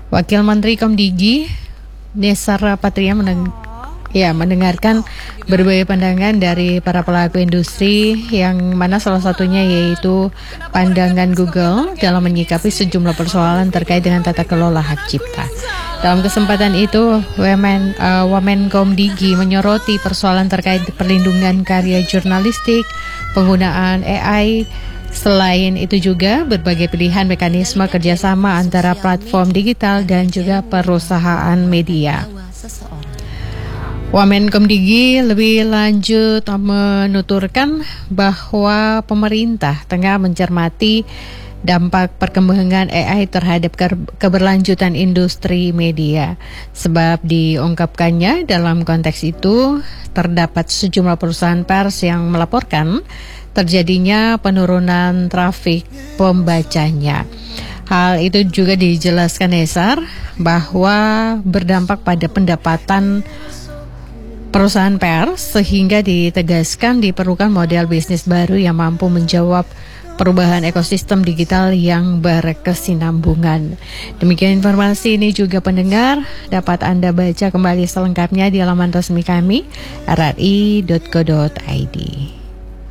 Wakil Menteri Komdigi Nesar Patria mendengarkan berbagai pandangan dari para pelaku industri, yang mana salah satunya yaitu pandangan Google dalam menyikapi sejumlah persoalan terkait dengan tata kelola hak cipta. Dalam kesempatan itu, Wamenkomdigi menyoroti persoalan terkait perlindungan karya jurnalistik, penggunaan AI. Selain itu juga berbagai pilihan mekanisme kerjasama antara platform digital dan juga perusahaan media. Wamenkomdigi lebih lanjut menuturkan bahwa pemerintah tengah mencermati dampak perkembangan AI terhadap keberlanjutan industri media. Sebab diungkapkannya dalam konteks itu terdapat sejumlah perusahaan pers yang melaporkan terjadinya penurunan trafik pembacanya. Hal itu juga dijelaskan Nesar bahwa berdampak pada pendapatan perusahaan pers, sehingga ditegaskan diperlukan model bisnis baru yang mampu menjawab perubahan ekosistem digital yang berkesinambungan. Demikian informasi ini juga pendengar dapat Anda baca kembali selengkapnya di laman resmi kami rri.co.id.